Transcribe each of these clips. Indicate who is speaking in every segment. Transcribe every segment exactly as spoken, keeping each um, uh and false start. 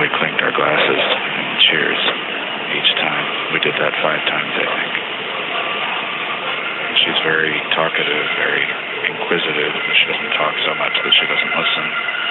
Speaker 1: we clinked our glasses and cheers each time. We did that five times, I think. She's very talkative, very inquisitive. She doesn't talk so much that she doesn't listen.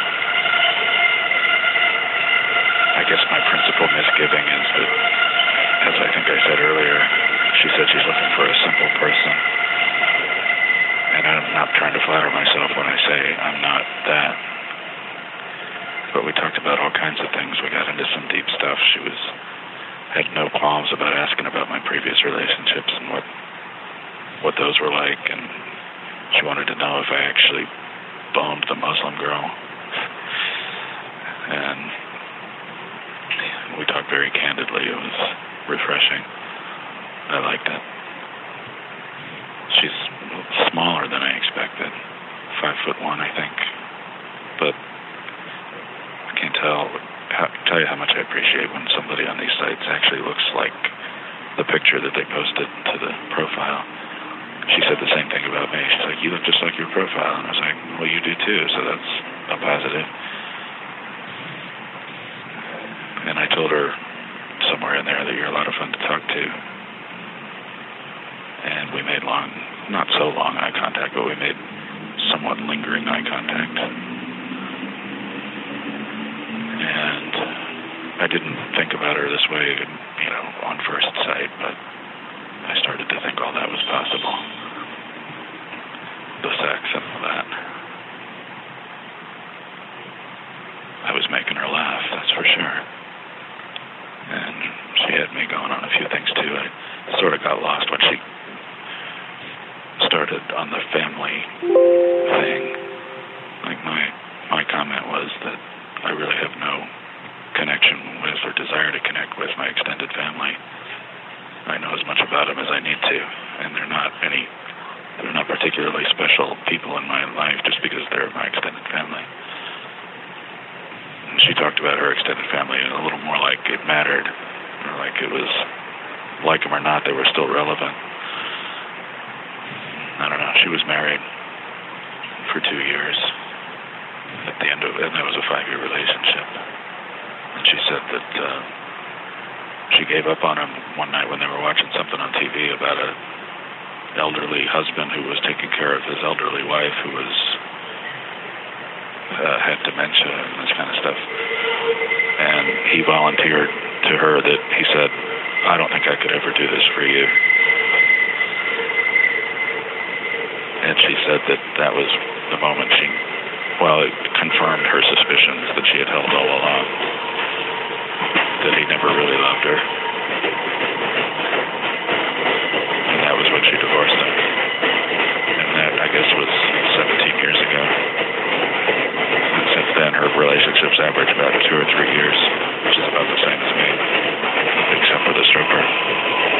Speaker 1: I guess my principal misgiving is that, as I think I said earlier, she said she's looking for a simple person. And I'm not trying to flatter myself when I say I'm not that. But we talked about all kinds of things. We got into some deep stuff. She was had no qualms about asking about my previous relationships and what what those were like. And she wanted to know if I actually boned the Muslim girl. And we talked very candidly. It was refreshing. I liked it. She's smaller than I expected. Five foot one, I think. But I can't tell how, tell you how much I appreciate when somebody on these sites actually looks like the picture that they posted to the profile. She said the same thing about me. She's like, you look just like your profile. And I was like, well, you do too, so that's a positive. And I told her somewhere in there that you're a lot of fun to talk to. And we made long, not so long eye contact, but we made somewhat lingering eye contact. And I didn't think about her this way, you know, on first sight, but I started to think all that was possible. The sex and all that. I was making her laugh, that's for sure. And she had me going on a few things too. I sort of got lost when she started on the family thing. Like my my comment was that I really have no connection with or desire to connect with my extended family. I know as much about them as I need to, and they're not any they're not particularly special people in my life just because they're my extended family. And she talked about her extended family a little more like it mattered, or like it was, like them or not, they were still relevant. I don't know, she was married for two years at the end of it, and that was a five-year relationship. And she said that uh, she gave up on him one night when they were watching something on T V about an elderly husband who was taking care of his elderly wife who was uh, had dementia and this kind of stuff. And he volunteered to her that he said, I don't think I could ever do this for you. And she said that that was the moment she, well, it confirmed her suspicions that she had held all along, that he never really loved her. And that was when she divorced him. And that, I guess, was seventeen years ago. And since then, her relationships average about two or three years, which is about the same as me, except for the stripper.